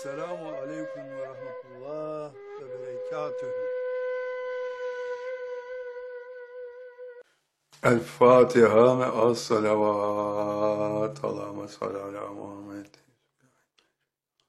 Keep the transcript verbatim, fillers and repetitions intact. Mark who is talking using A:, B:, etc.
A: Selamun aleyküm ve rahmetullah ve berekatühü. El Fatiha ve as salavat. Allahümme salli ala Muhammed.